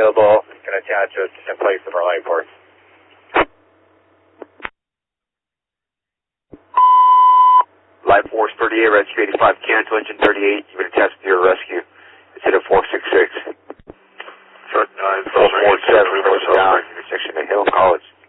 available. Can attach us in place of our light ports. Light Force 38, rescue 85, cancel engine 38, you've been attached to your rescue. It's at a 466. 447, down, intersection at Hill College.